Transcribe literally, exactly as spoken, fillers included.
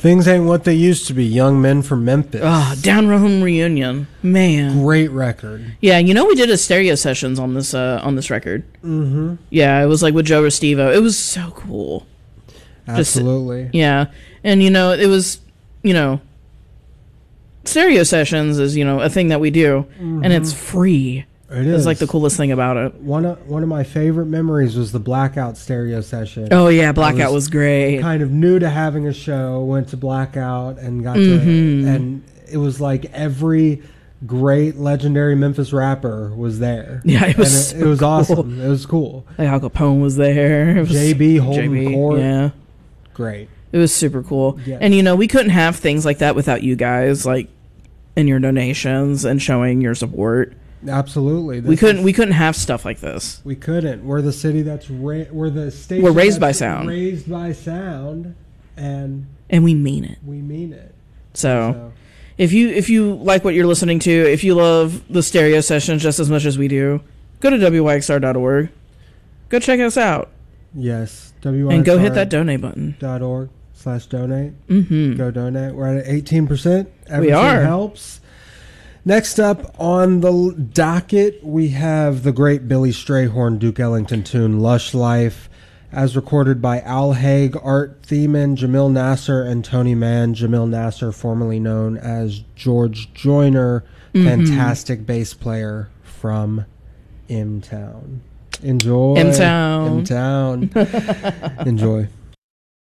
Things Ain't What They Used to Be, Young Men from Memphis. Oh, Down Home Reunion. Man. Great record. Yeah, you know we did a stereo sessions on this uh, on this record. Mm-hmm. Yeah, it was like with Joe Restivo. It was so cool. Absolutely. Just, yeah. And, you know, it was, you know, stereo sessions is, you know, a thing that we do. Mm-hmm. And it's free. It is. It's like the coolest thing about it. One of, one of my favorite memories was the Blackout stereo session. Oh, yeah. Blackout was, was great. Kind of new to having a show, went to Blackout and got mm-hmm. to... And it was like every great legendary Memphis rapper was there. Yeah, it was and it, so it was cool. awesome. It was cool. Like Al Capone was there. It was, J B holding J B, court. Yeah. Great. It was super cool. Yes. And, you know, we couldn't have things like that without you guys, like, and your donations and showing your support. Absolutely. This we couldn't is, we couldn't have stuff like this. We couldn't. We're the city that's ra- we're the station We're raised that's by sound. Raised by sound and and we mean it. We mean it. So, so if you if you like what you're listening to, if you love the stereo sessions just as much as we do, go to W Y X R dot org. Go check us out. Yes. W Y X R and go hit that donate button. Dot org slash donate. Mm-hmm. Go donate. We're at eighteen percent. Everything we are. helps. Next up on the docket, we have the great Billy Strayhorn Duke Ellington tune, Lush Life, as recorded by Al Haig, Art Thiemann, Jamil Nasser, and Tony Mann. Jamil Nasser, formerly known as George Joyner, mm-hmm. fantastic bass player from M-Town. Enjoy. M-Town. M-Town. Enjoy.